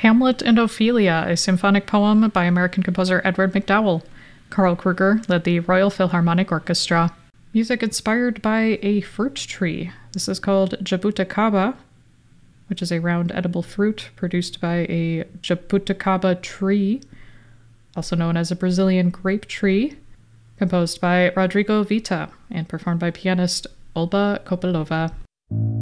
Hamlet and Ophelia, a symphonic poem by American composer Edward MacDowell. Carl Kruger led the Royal Philharmonic Orchestra. Music inspired by a fruit tree. This is called jabuticaba, which is a round edible fruit produced by a jabuticaba tree, also known as a Brazilian grape tree, composed by Rodrigo Vita and performed by pianist Olba Kopylova.